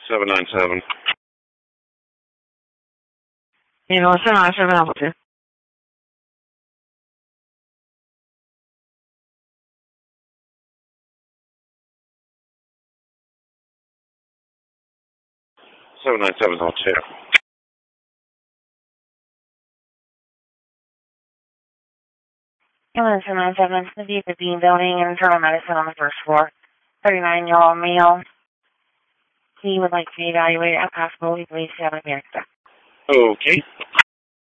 797. You know, 797 Appleton. Seven 797 Hotel. Ambulance 797, the View Bean Building, internal medicine on the first floor. 39-year-old male. He would like to be evaluated at possible. We believe to have a panic attack. Okay.